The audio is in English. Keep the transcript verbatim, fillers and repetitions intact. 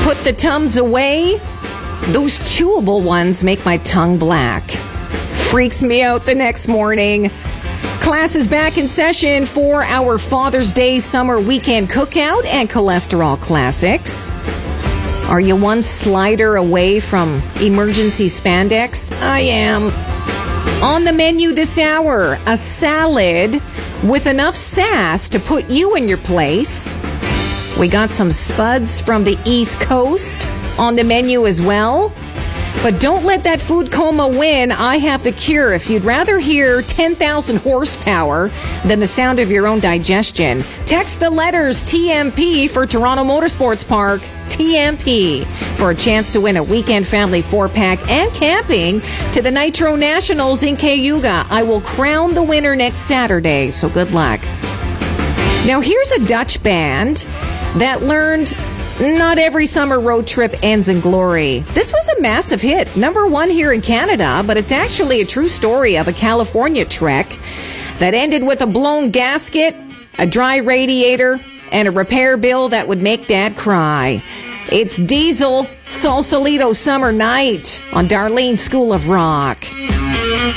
Put the Tums away. Those chewable ones make my tongue black. Freaks me out the next morning. Class is back in session for our Father's Day summer weekend cookout and cholesterol classics. Are you one slider away from emergency spandex? I am. On the menu this hour, a salad with enough sass to put you in your place. We got some spuds from the East Coast on the menu as well. But don't let that food coma win. I have the cure. If you'd rather hear ten thousand horsepower than the sound of your own digestion, text the letters T M P for Toronto Motorsports Park. T M P for a chance to win a weekend family four-pack and camping to the Nitro Nationals in Cayuga. I will crown the winner next Saturday, so good luck. Now here's a Dutch band that learned not every summer road trip ends in glory. This was a massive hit, number one here in Canada, but it's actually a true story of a California trek that ended with a blown gasket, a dry radiator, and a repair bill that would make Dad cry. It's Diesel, Sausalito Summer Night on Darlene School of Rock.